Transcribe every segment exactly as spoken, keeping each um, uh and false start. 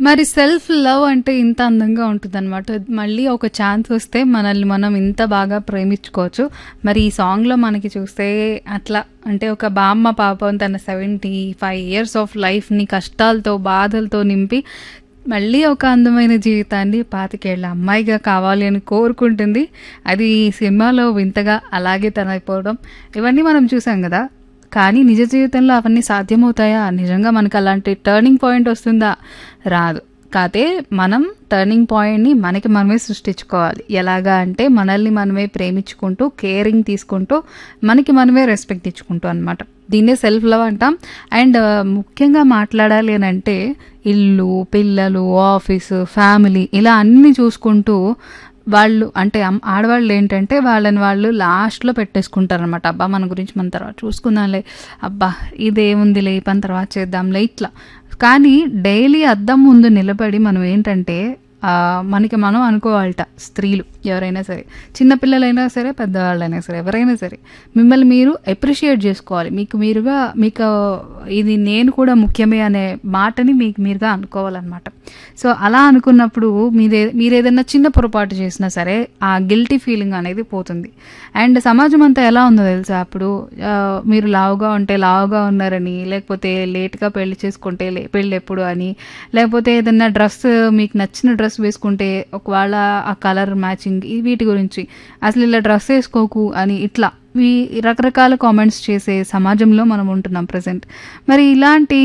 మరి self love అంటే ఇంత అందంగా ఉంటుందన్నమాట. మళ్ళీ ఒక ఛాన్స్ వస్తే మనల్ని మనం ఇంత బాగా ప్రేమించుకోవచ్చు. మరి ఈ సాంగ్లో మనకి చూస్తే అట్లా అంటే ఒక బామ్మ పాపం తన సెవెంటీ ఫైవ్ ఇయర్స్ ఆఫ్ లైఫ్ని కష్టాలతో బాధలతో నింపి మళ్ళీ ఒక అందమైన జీవితాన్ని పాతికేళ్ల అమ్మాయిగా కావాలి అని కోరుకుంటుంది. అది ఈ సినిమాలో వింతగా అలాగే తనైపోవడం ఇవన్నీ మనం చూసాం కదా. కానీ నిజ జీవితంలో అవన్నీ సాధ్యమవుతాయా? నిజంగా మనకు అలాంటి టర్నింగ్ పాయింట్ వస్తుందా? రాదు. కాతే మనం టర్నింగ్ పాయింట్ని మనకి మనమే సృష్టించుకోవాలి. ఎలాగా అంటే మనల్ని మనమే ప్రేమించుకుంటూ, కేరింగ్ తీసుకుంటూ, మనకి మనమే రెస్పెక్ట్ ఇచ్చుకుంటూ అనమాట. దీన్నే సెల్ఫ్ లవ్ అంటాం. అండ్ ముఖ్యంగా మాట్లాడాలి అని అంటే ఇల్లు, పిల్లలు, ఆఫీసు, ఫ్యామిలీ ఇలా అన్నీ చూసుకుంటూ వాళ్ళు అంటే ఆడవాళ్ళు ఏంటంటే వాళ్ళని వాళ్ళు లాస్ట్లో పెట్టేసుకుంటారనమాట. అబ్బా మన గురించి మన తర్వాత చూసుకుందాంలే, అబ్బా ఇదేముందిలే ఈ పని తర్వాత చేద్దాంలే ఇట్లా. కానీ డైలీ అద్దం ముందు నిలబడి మనం ఏంటంటే మనకి మనం అనుకోవాలట, స్త్రీలు ఎవరైనా సరే, చిన్నపిల్లలైనా సరే, పెద్దవాళ్ళైనా సరే, ఎవరైనా సరే మిమ్మల్ని మీరు అప్రిషియేట్ చేసుకోవాలి. మీకు మీరుగా మీకు ఇది నేను కూడా ముఖ్యమే అనే మాటని మీకు మీరుగా అనుకోవాలన్నమాట. సో అలా అనుకున్నప్పుడు మీరే మీరు ఏదైనా చిన్న పొరపాటు చేసినా సరే ఆ గిల్టీ ఫీలింగ్ అనేది పోతుంది. అండ్ సమాజం అంతా ఎలా ఉందో తెలుసా, అప్పుడు మీరు లావుగా ఉంటే లావుగా ఉన్నారని, లేకపోతే లేట్గా పెళ్లి చేసుకుంటే పెళ్ళి ఎప్పుడు అని, లేకపోతే ఏదైనా డ్రెస్ మీకు నచ్చిన డ్రెస్ వేసుకుంటే ఒకవేళ ఆ కలర్ మ్యాచింగ్ వీటి గురించి అసలు ఇలా డ్రెస్ వేసుకోకు అని ఇట్లా ఈ రకరకాల కామెంట్స్ చేసే సమాజంలో మనం ఉంటున్నాం ప్రజెంట్. మరి ఇలాంటి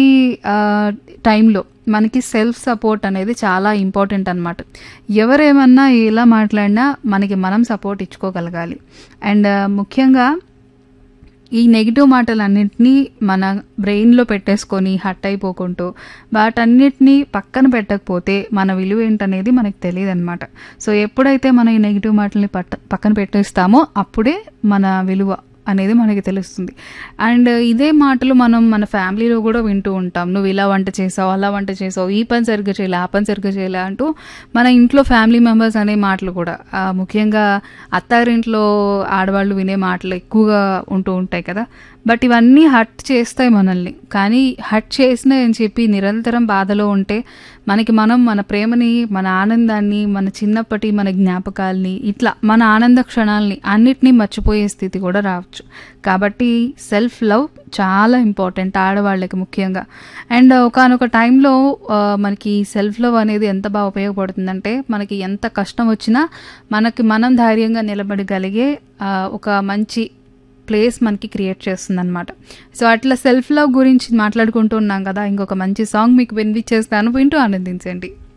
టైంలో మనకి సెల్ఫ్ సపోర్ట్ అనేది చాలా ఇంపార్టెంట్ అనమాట. ఎవరేమన్నా ఎలా మాట్లాడినా మనకి మనం సపోర్ట్ ఇచ్చుకోగలగాలి. అండ్ ముఖ్యంగా ఈ నెగిటివ్ మాటలన్నింటినీ మన బ్రెయిన్లో పెట్టేసుకొని హట్ అయిపోకుంటూ వాటన్నిటినీ పక్కన పెట్టకపోతే మన విలువ ఏంటనేది మనకు తెలియదు అనమాట. సో ఎప్పుడైతే మనం ఈ నెగిటివ్ మాటల్ని పట్ట పక్కన పెట్టేస్తామో అప్పుడే మన విలువ అనేది మనకి తెలుస్తుంది. అండ్ ఇదే మాటలు మనం మన ఫ్యామిలీలో కూడా వింటూ ఉంటాం. నువ్వు ఇలా వంట చేసావు, అలా వంట చేసావు, ఈ పని సరిగ్గా చేయలే, ఆ పని సరిగ్గా చేయలే అంటూ మన ఇంట్లో ఫ్యామిలీ మెంబర్స్ అనే మాటలు కూడా, ముఖ్యంగా అత్తారింట్లో ఆడవాళ్ళు వినే మాటలు ఎక్కువగా ఉంటూ ఉంటాయి కదా. బట్ ఇవన్నీ హట్ చేస్తాయి మనల్ని. కానీ హట్ చేసినాయి అని చెప్పి నిరంతరం బాధలో ఉంటే మనకి మనం మన ప్రేమని, మన ఆనందాన్ని, మన చిన్నప్పటి మన జ్ఞాపకాల్ని, ఇట్లా మన ఆనంద క్షణాలని అన్నిటినీ మర్చిపోయే స్థితి కూడా రావచ్చు. కాబట్టి సెల్ఫ్ లవ్ చాలా ఇంపార్టెంట్ ఆడవాళ్ళకి ముఖ్యంగా. అండ్ ఒకానొక టైంలో మనకి సెల్ఫ్ లవ్ అనేది ఎంత బాగా ఉపయోగపడుతుందంటే మనకి ఎంత కష్టం వచ్చినా మనకి మనం ధైర్యంగా నిలబడగలిగే ఒక మంచి ప్లేస్ మనకి క్రియేట్ చేస్తుంది అనమాట. సో అట్లా సెల్ఫ్ లవ్ గురించి మాట్లాడుకుంటూ ఉన్నాం కదా. ఇంకొక మంచి సాంగ్ మీకు వినిపించేస్తాను, వింటూ ఆనందించండి.